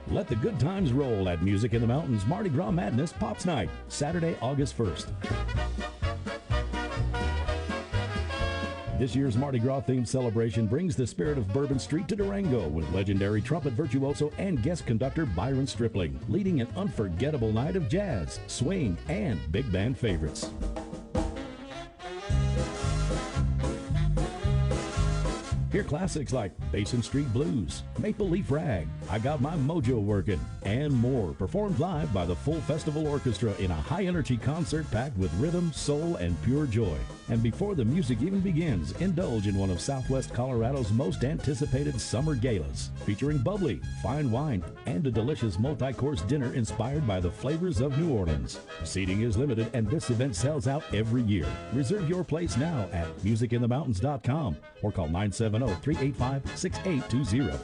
Let the good times roll at Music in the Mountains Mardi Gras Madness Pops Night, Saturday, August 1st. This year's Mardi Gras themed celebration brings the spirit of Bourbon Street to Durango with legendary trumpet virtuoso and guest conductor Byron Stripling, leading an unforgettable night of jazz, swing, and big band favorites. Hear classics like Basin Street Blues, Maple Leaf Rag, I Got My Mojo Workin', and more, performed live by the full festival orchestra in a high-energy concert packed with rhythm, soul, and pure joy. And before the music even begins, indulge in one of Southwest Colorado's most anticipated summer galas, featuring bubbly, fine wine, and a delicious multi-course dinner inspired by the flavors of New Orleans. Seating is limited, and this event sells out every year. Reserve your place now at musicinthemountains.com or call 970-385-6820.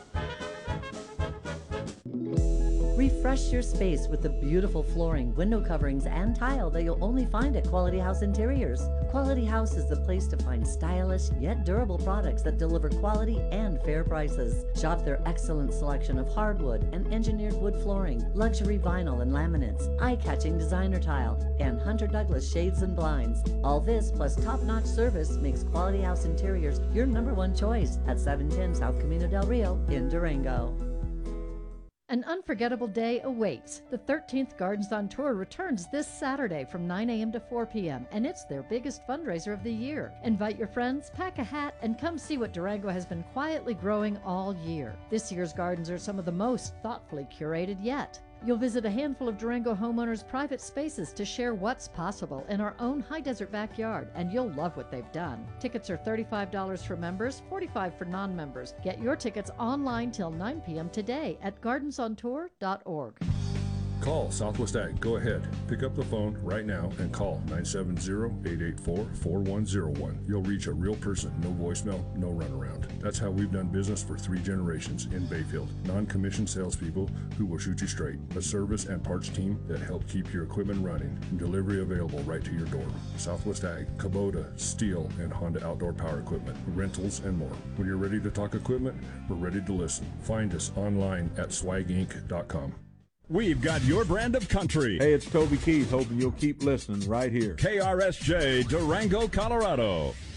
Refresh your space with the beautiful flooring, window coverings, and tile that you'll only find at Quality House Interiors. Quality House is the place to find stylish yet durable products that deliver quality and fair prices. Shop their excellent selection of hardwood and engineered wood flooring, luxury vinyl and laminates, eye-catching designer tile, and Hunter Douglas shades and blinds. All this plus top-notch service makes Quality House Interiors your #1 choice at 710 South Camino del Rio in Durango. An unforgettable day awaits. The 13th Gardens on Tour returns this Saturday from 9 a.m. to 4 p.m., and it's their biggest fundraiser of the year. Invite your friends, pack a hat, and come see what Durango has been quietly growing all year. This year's gardens are some of the most thoughtfully curated yet. You'll visit a handful of Durango homeowners' private spaces to share what's possible in our own high desert backyard, and you'll love what they've done. Tickets are $35 for members, $45 for non-members. Get your tickets online till 9 p.m. today at gardensontour.org. Call Southwest Ag. Go ahead. Pick up the phone right now and call 970-884-4101. You'll reach a real person. No voicemail, no runaround. That's how we've done business for 3 generations in Bayfield. Non-commissioned salespeople who will shoot you straight. A service and parts team that help keep your equipment running. And delivery available right to your door. Southwest Ag, Kubota, Steel, and Honda Outdoor Power Equipment, rentals, and more. When you're ready to talk equipment, we're ready to listen. Find us online at swaginc.com. We've got your brand of country. Hey, it's Toby Keith, hoping you'll keep listening right here. KRSJ, Durango, Colorado.